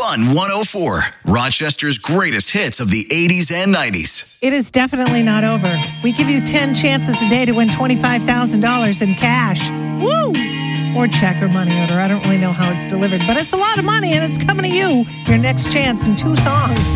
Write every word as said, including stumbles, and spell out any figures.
Fun one oh four, Rochester's greatest hits of the eighties and nineties. It is definitely not over. We give you ten chances a day to win twenty-five thousand dollars in cash. Woo! Or check or money order. I don't really know how it's delivered, but it's a lot of money and it's coming to you. Your next chance in two songs.